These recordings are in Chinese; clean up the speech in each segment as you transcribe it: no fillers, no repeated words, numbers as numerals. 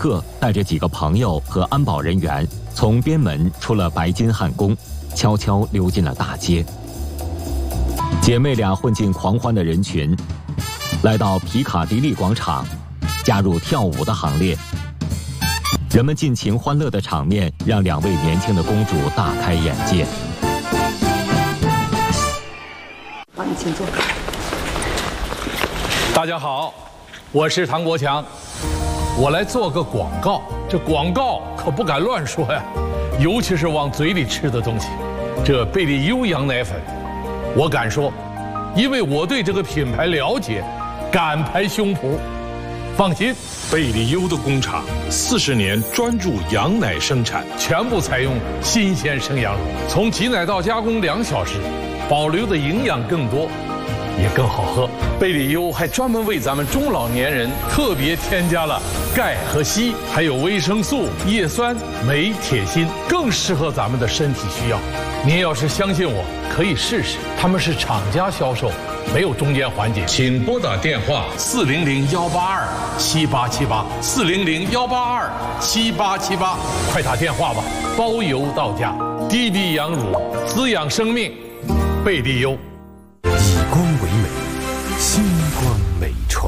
特带着几个朋友和安保人员从边门出了白金汉宫，悄悄溜进了大街。姐妹俩混进狂欢的人群，来到皮卡迪利广场，加入跳舞的行列。人们尽情欢乐的场面让2位年轻的公主大开眼界。 好，你请坐。 大家好，我是唐国强，我来做个广告。这广告可不敢乱说呀，尤其是往嘴里吃的东西。这贝利优羊奶粉，我敢说，因为我对这个品牌了解，敢拍胸脯。放心， 贝利优的工厂40年专注羊奶生产， 全部采用新鲜生羊乳，从挤奶到加工2小时，保留的营养更多，也更好喝。贝利优还专门为咱们中老年人特别添加了钙和硒，还有维生素、叶酸、镁、铁、锌，更适合咱们的身体需要。您要是相信我，可以试试。他们是厂家销售，没有中间环节。请拨打电话400-182-7878，400-182-7878，快打电话吧，包邮到家。滴滴羊乳，滋养生命，贝利优。 以光为美，星光美传。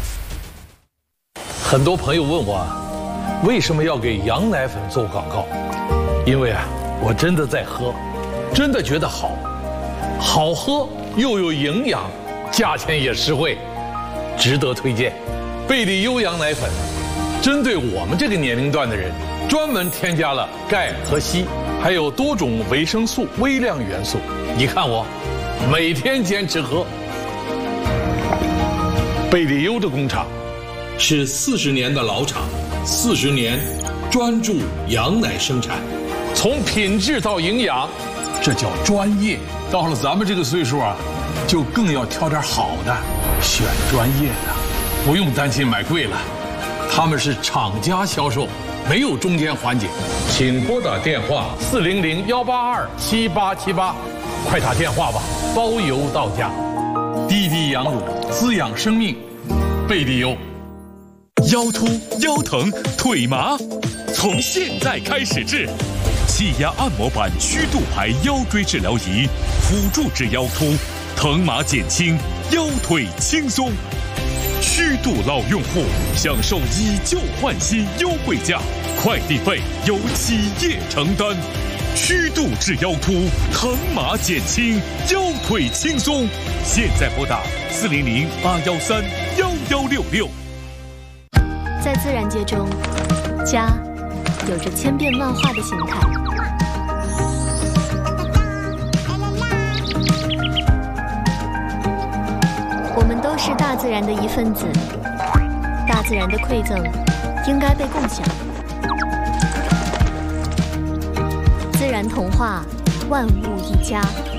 很多朋友问我，为什么要给羊奶粉做广告？因为我真的在喝，真的觉得好喝又有营养，价钱也实惠，值得推荐。贝利优羊奶粉针对我们这个年龄段的人，专门添加了钙和硒，还有多种维生素、微量元素。你看我每天坚持喝。贝利优的工厂是40年的老厂，40年专注羊奶生产，从品质到营养，这叫专业。到了咱们这个岁数就更要挑点好的，选专业的，不用担心买贵了。他们是厂家销售，没有中间环节。请拨打电话400-182-7878，快打电话吧，包邮到家。滴滴羊乳，滋养生命，贝利优。 腰突、腰疼、腿麻，从现在开始治。气压按摩板虚度牌腰椎治疗仪，辅助治腰突，疼麻减轻，腰腿轻松。虚度老用户享受以旧换新优惠价，快递费由企业承担。虚度治腰突，疼麻减轻，腰腿轻松。现在拨打400-813-1166。 在自然界中，家有着千变万化的形态。我们都是大自然的一份子，大自然的馈赠应该被共享。自然童话，万物一家。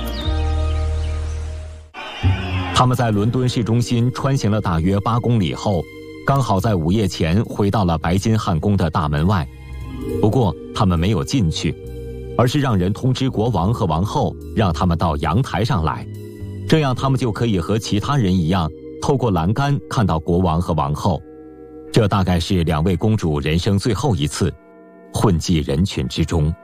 他们在伦敦市中心穿行了大约8公里后，刚好在午夜前回到了白金汉宫的大门外。不过他们没有进去，而是让人通知国王和王后，让他们到阳台上来，这样他们就可以和其他人一样，透过栏杆看到国王和王后。这大概是2位公主人生最后一次混迹人群之中。